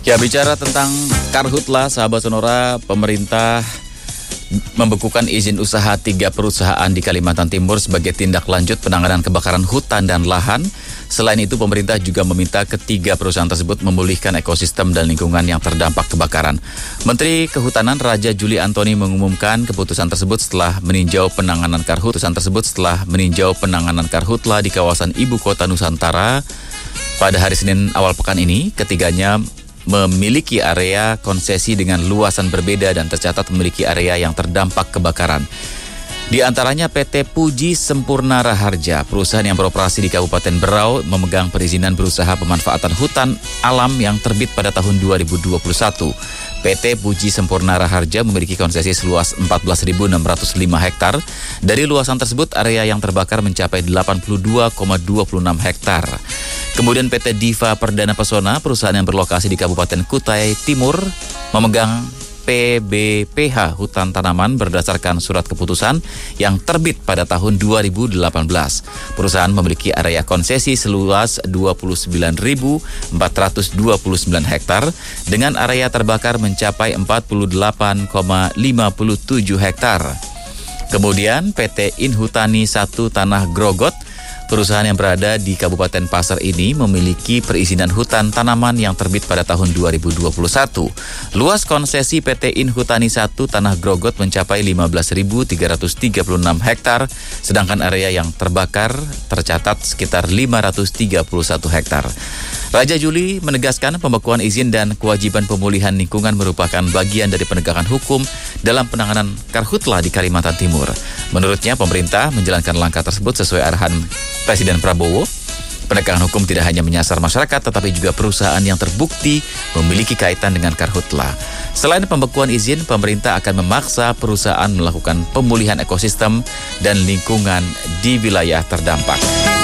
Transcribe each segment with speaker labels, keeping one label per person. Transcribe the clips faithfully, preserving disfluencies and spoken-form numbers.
Speaker 1: Ya, bicara tentang Karhutla, sahabat Sonora, pemerintah membekukan izin usaha tiga perusahaan di Kalimantan Timur sebagai tindak lanjut penanganan kebakaran hutan dan lahan. Selain itu, pemerintah juga meminta ketiga perusahaan tersebut memulihkan ekosistem dan lingkungan yang terdampak kebakaran. Menteri Kehutanan Raja Juli Antoni mengumumkan keputusan tersebut setelah meninjau penanganan karhut. Keputusan tersebut setelah meninjau penanganan Karhutla di kawasan Ibu Kota Nusantara pada hari Senin awal pekan ini. Ketiganya memiliki area konsesi dengan luasan berbeda dan tercatat memiliki area yang terdampak kebakaran. Di antaranya P T Puji Sempurna Raharja, perusahaan yang beroperasi di Kabupaten Berau, memegang perizinan berusaha pemanfaatan hutan alam yang terbit pada tahun dua ribu dua puluh satu. P T Puji Sempurna Raharja memiliki konsesi seluas empat belas ribu enam ratus lima hektar. Dari luasan tersebut, area yang terbakar mencapai delapan puluh dua koma dua puluh enam hektar. Kemudian P T Diva Perdana Pesona, perusahaan yang berlokasi di Kabupaten Kutai Timur, memegang P B P H Hutan Tanaman berdasarkan surat keputusan yang terbit pada tahun dua ribu delapan belas. Perusahaan memiliki area konsesi seluas dua puluh sembilan ribu empat ratus dua puluh sembilan hektar dengan area terbakar mencapai empat puluh delapan koma lima tujuh hektar. Kemudian P T Inhutani satu Tanah Grogot, perusahaan yang berada di Kabupaten Pasar ini memiliki perizinan hutan tanaman yang terbit pada tahun dua ribu dua puluh satu. Luas konsesi P T Inhutani satu Tanah Grogot mencapai lima belas ribu tiga ratus tiga puluh enam hektar, sedangkan area yang terbakar tercatat sekitar lima ratus tiga puluh satu hektar. Raja Juli menegaskan pembekuan izin dan kewajiban pemulihan lingkungan merupakan bagian dari penegakan hukum dalam penanganan Karhutla di Kalimantan Timur. Menurutnya, pemerintah menjalankan langkah tersebut sesuai arahan Presiden Prabowo. Penegakan hukum tidak hanya menyasar masyarakat, tetapi juga perusahaan yang terbukti memiliki kaitan dengan Karhutla. Selain pembekuan izin, pemerintah akan memaksa perusahaan melakukan pemulihan ekosistem dan lingkungan di wilayah terdampak.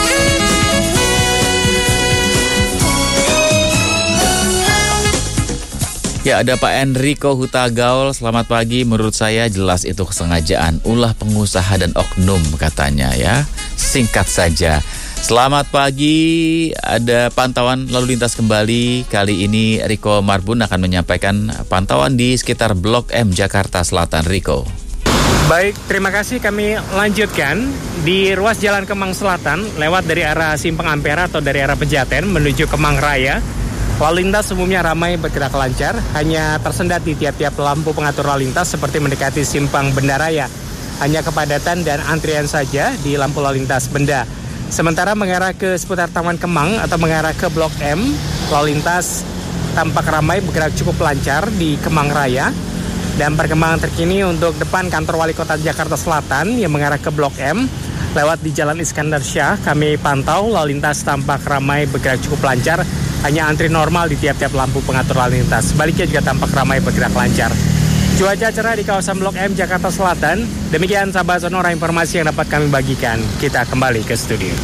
Speaker 1: Ya, ada Pak Enrico Hutagaul. Selamat pagi. Menurut saya jelas itu kesengajaan ulah pengusaha dan oknum, katanya ya. Singkat saja. Selamat pagi. Ada pantauan lalu lintas kembali. Kali ini Riko Marbun akan menyampaikan pantauan di sekitar Blok M Jakarta Selatan. Riko.
Speaker 2: Baik, terima kasih. Kami lanjutkan di ruas Jalan Kemang Selatan lewat dari arah Simpang Ampera atau dari arah Pejaten menuju Kemang Raya. Lalu lintas umumnya ramai bergerak lancar, hanya tersendat di tiap-tiap lampu pengatur lalu lintas seperti mendekati Simpang Bendaraya. Hanya kepadatan dan antrian saja di lampu lalu lintas Benda. Sementara mengarah ke seputar Taman Kemang atau mengarah ke Blok M, lalu lintas tampak ramai bergerak cukup lancar di Kemang Raya. Dan perkembangan terkini untuk depan kantor Wali Kota Jakarta Selatan yang mengarah ke Blok M, lewat di Jalan Iskandar Syah, kami pantau lalu lintas tampak ramai bergerak cukup lancar. Hanya antri normal di tiap-tiap lampu pengatur lalu lintas. Sebaliknya juga tampak ramai bergerak lancar. Cuaca cerah di kawasan Blok M Jakarta Selatan. Demikian sahabat Sonora informasi yang dapat kami bagikan. Kita kembali ke studio.